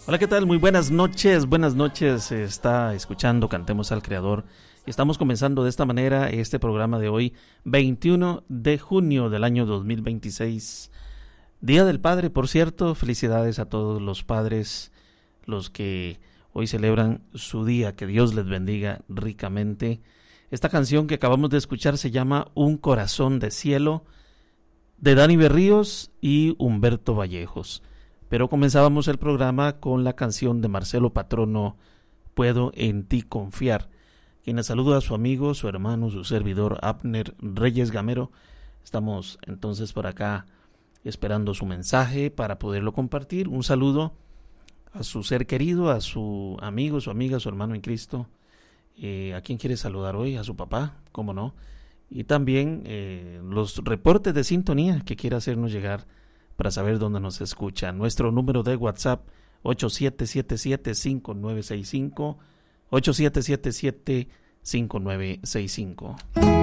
Hola, ¿qué tal? Muy buenas noches, buenas noches. Está escuchando Cantemos al Creador. Estamos comenzando de esta manera este programa de hoy, 21 de junio del año 2026. Día del Padre, por cierto. Felicidades a todos los padres, los que hoy celebran su día. Que Dios les bendiga ricamente. Esta canción que acabamos de escuchar se llama Un Corazón de Cielo, de Dani Berríos y Humberto Vallejos. Pero comenzábamos el programa con la canción de Marcelo Patrono, Puedo en ti confiar, quien le saluda a su amigo, su hermano, su servidor Abner Reyes Gamero. Estamos entonces por acá esperando su mensaje para poderlo compartir. Un saludo a su ser querido, a su amigo, su amiga, su hermano en Cristo. ¿A quién quiere saludar hoy? A su papá, cómo no. Y también los reportes de sintonía que quiera hacernos llegar para saber dónde nos escucha. Nuestro número de WhatsApp 8777-5965, 8777-5965.